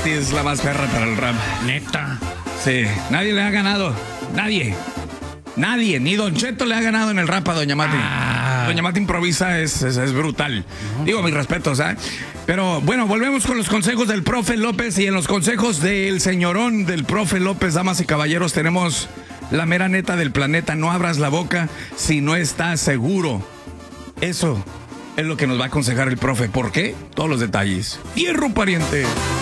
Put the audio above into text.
Mati es la más perra para el rap. Neta. Sí, nadie le ha ganado. Nadie. Nadie, ni Don Cheto le ha ganado en el rap a Doña Mati. Doña Mati improvisa, es brutal. Digo, mis respetos, ¿eh? Pero bueno, volvemos con los consejos del profe López. Y en los consejos del señorón del profe López, damas y caballeros, tenemos la mera neta del planeta. No abras la boca si no estás seguro. Eso es lo que nos va a aconsejar el profe. ¿Por qué? Todos los detalles. ¡Hierro, pariente!